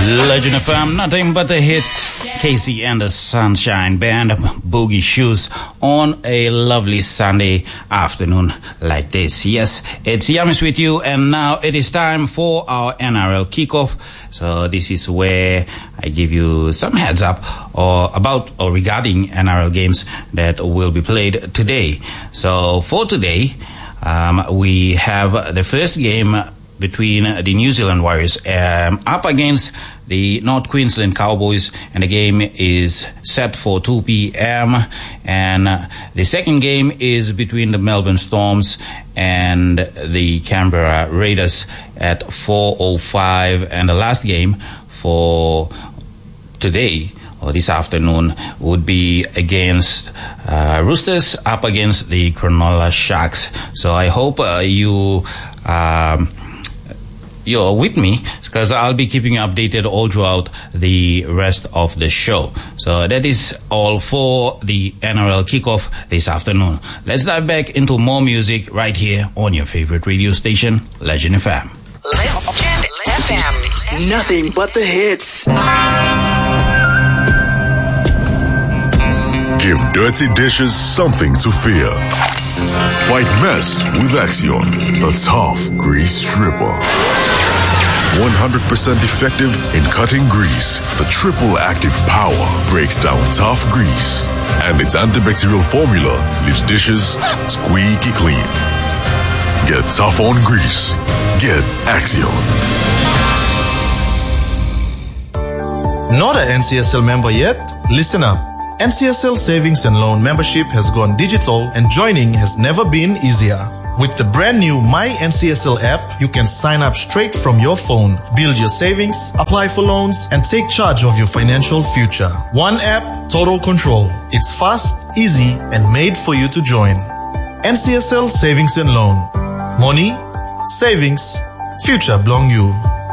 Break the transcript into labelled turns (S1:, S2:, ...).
S1: Legend FM, nothing but the hits. Casey and the Sunshine Band, Boogie Shoes, on a lovely Sunday afternoon like this. Yes, it's Yamis with you, and now it is time for our NRL kickoff. So this is where I give you some heads up regarding NRL games that will be played today. So for today, we have the first game between the New Zealand Warriors up against the North Queensland Cowboys, and the game is set for 2 p.m. and the second game is between the Melbourne Storms and the Canberra Raiders at 4:05, and the last game for today or this afternoon would be against Roosters up against the Cronulla Sharks. So I hope you're with me, because I'll be keeping you updated all throughout the rest of the show. So that is all for the NRL kickoff this afternoon. Let's dive back into more music right here on your favorite radio station, Legend FM.
S2: Legend FM. Nothing but the hits.
S3: Give dirty dishes something to fear. Fight mess with Axion, the tough grease stripper. 100% effective in cutting grease, the triple active power breaks down tough grease, and its antibacterial formula leaves dishes squeaky clean. Get tough on grease. Get Axion.
S4: Not an NCSL member yet? Listen up. NCSL Savings and Loan membership has gone digital, and joining has never been easier. With the brand new My NCSL app, you can sign up straight from your phone, build your savings, apply for loans, and take charge of your financial future. One app, total control. It's fast, easy, and made for you to join. NCSL Savings and Loan. Money, savings, future belong you.